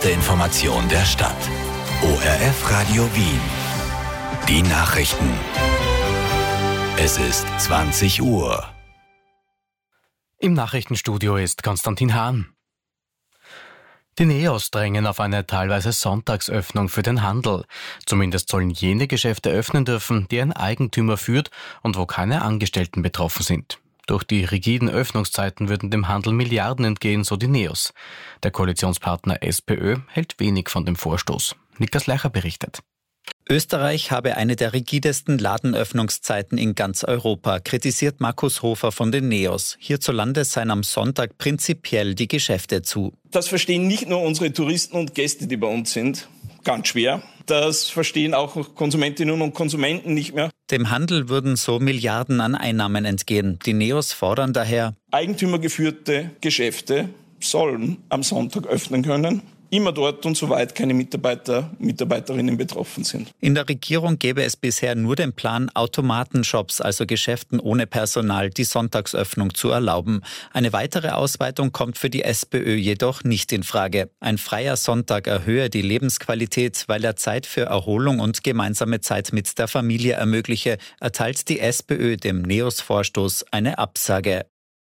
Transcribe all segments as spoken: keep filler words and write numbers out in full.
Der Information der Stadt. O R F Radio Wien. Die Nachrichten. Es ist zwanzig Uhr. Im Nachrichtenstudio ist Konstantin Hahn. Die Neos drängen auf eine teilweise Sonntagsöffnung für den Handel. Zumindest sollen jene Geschäfte öffnen dürfen, die ein Eigentümer führt und wo keine Angestellten betroffen sind. Durch die rigiden Öffnungszeiten würden dem Handel Milliarden entgehen, so die Neos. Der Koalitionspartner SPÖ hält wenig von dem Vorstoß. Niklas Leicher berichtet. Österreich habe eine der rigidesten Ladenöffnungszeiten in ganz Europa, kritisiert Markus Hofer von den Neos. Hierzulande seien am Sonntag prinzipiell die Geschäfte zu. Das verstehen nicht nur unsere Touristen und Gäste, die bei uns sind, ganz schwer. Das verstehen auch Konsumentinnen und Konsumenten nicht mehr. Dem Handel würden so Milliarden an Einnahmen entgehen. Die Neos fordern daher: Eigentümergeführte Geschäfte sollen am Sonntag öffnen können. Immer dort und soweit keine Mitarbeiter, Mitarbeiterinnen betroffen sind. In der Regierung gäbe es bisher nur den Plan, Automatenshops, also Geschäften ohne Personal, die Sonntagsöffnung zu erlauben. Eine weitere Ausweitung kommt für die SPÖ jedoch nicht in Frage. Ein freier Sonntag erhöhe die Lebensqualität, weil er Zeit für Erholung und gemeinsame Zeit mit der Familie ermögliche, erteilt die SPÖ dem Neos-Vorstoß eine Absage.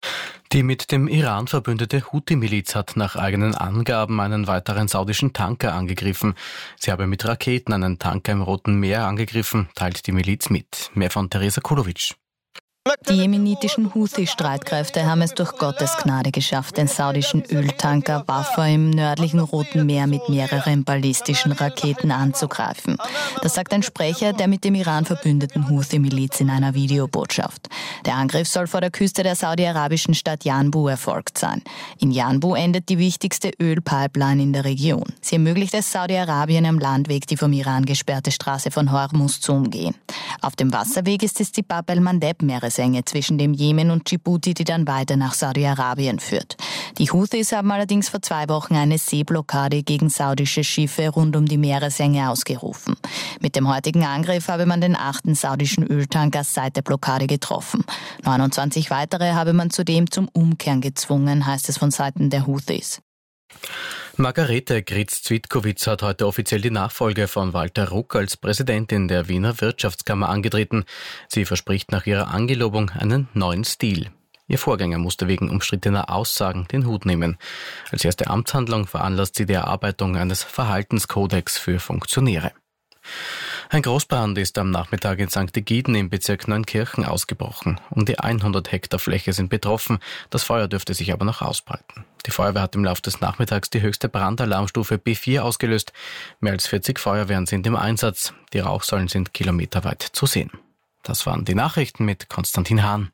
Die mit dem Iran verbündete Houthi-Miliz hat nach eigenen Angaben einen weiteren saudischen Tanker angegriffen. Sie habe mit Raketen einen Tanker im Roten Meer angegriffen, teilt die Miliz mit. Mehr von Teresa Kulovic. Die jemenitischen Houthi-Streitkräfte haben es durch Gottes Gnade geschafft, den saudischen Öltanker Wafa im nördlichen Roten Meer mit mehreren ballistischen Raketen anzugreifen. Das sagt ein Sprecher der mit dem Iran verbündeten Houthi-Miliz in einer Videobotschaft. Der Angriff soll vor der Küste der saudi-arabischen Stadt Yanbu erfolgt sein. In Yanbu endet die wichtigste Ölpipeline in der Region. Sie ermöglicht es Saudi-Arabien am Landweg, die vom Iran gesperrte Straße von Hormuz zu umgehen. Auf dem Wasserweg ist es die Bab el-Mandeb-Meeresenge zwischen dem Jemen und Djibouti, die dann weiter nach Saudi-Arabien führt. Die Houthis haben allerdings vor zwei Wochen eine Seeblockade gegen saudische Schiffe rund um die Meeresenge ausgerufen. Mit dem heutigen Angriff habe man den achten saudischen Öltanker seit der Blockade getroffen. neunundzwanzig weitere habe man zudem zum Umkehren gezwungen, heißt es von Seiten der Houthis. Margarete Gritz-Cvitkowicz hat heute offiziell die Nachfolge von Walter Ruck als Präsidentin der Wiener Wirtschaftskammer angetreten. Sie verspricht nach ihrer Angelobung einen neuen Stil. Ihr Vorgänger musste wegen umstrittener Aussagen den Hut nehmen. Als erste Amtshandlung veranlasst sie die Erarbeitung eines Verhaltenskodex für Funktionäre. Ein Großbrand ist am Nachmittag in Sankt Egiden im Bezirk Neunkirchen ausgebrochen. Um die hundert Hektar Fläche sind betroffen, das Feuer dürfte sich aber noch ausbreiten. Die Feuerwehr hat im Laufe des Nachmittags die höchste Brandalarmstufe B vier ausgelöst. Mehr als vierzig Feuerwehren sind im Einsatz. Die Rauchsäulen sind kilometerweit zu sehen. Das waren die Nachrichten mit Konstantin Hahn.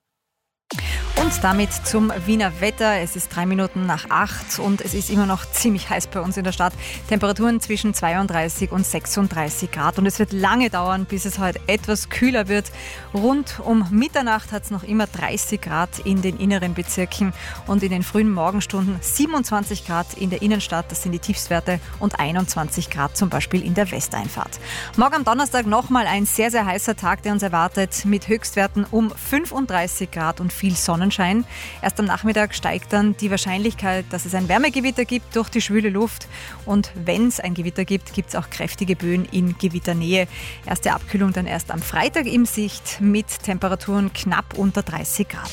Und damit zum Wiener Wetter. Es ist drei Minuten nach acht und es ist immer noch ziemlich heiß bei uns in der Stadt. Temperaturen zwischen zweiunddreißig und sechsunddreißig Grad. Und es wird lange dauern, bis es heute etwas kühler wird. Rund um Mitternacht hat es noch immer dreißig Grad in den inneren Bezirken und in den frühen Morgenstunden siebenundzwanzig Grad in der Innenstadt. Das sind die Tiefstwerte und einundzwanzig Grad zum Beispiel in der Westeinfahrt. Morgen am Donnerstag nochmal ein sehr, sehr heißer Tag, der uns erwartet, mit Höchstwerten um fünfunddreißig Grad und viel Sonnenschein. Erst am Nachmittag steigt dann die Wahrscheinlichkeit, dass es ein Wärmegewitter gibt durch die schwüle Luft. Und wenn es ein Gewitter gibt, gibt es auch kräftige Böen in Gewitternähe. Erste Abkühlung dann erst am Freitag in Sicht mit Temperaturen knapp unter dreißig Grad.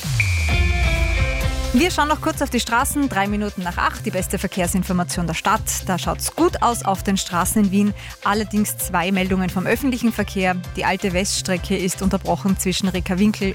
Wir schauen noch kurz auf die Straßen, drei Minuten nach acht, die beste Verkehrsinformation der Stadt. Da schaut es gut aus auf den Straßen in Wien. Allerdings zwei Meldungen vom öffentlichen Verkehr. Die alte Weststrecke ist unterbrochen zwischen Rickerwinkel